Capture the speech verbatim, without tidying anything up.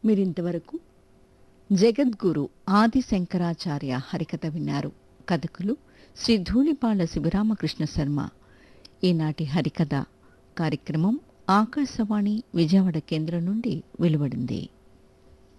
మీరింతవరకు జగద్గురు ఆది శంకరాచార్య హరికథ విన్నారు. కథకులు శ్రీ ధూళిపాళ్ల శివరామకృష్ణ శర్మ. ఈనాటి హరికథ కార్యక్రమం ఆకాశవాణి విజయవాడ కేంద్రం నుండి వెలువడింది.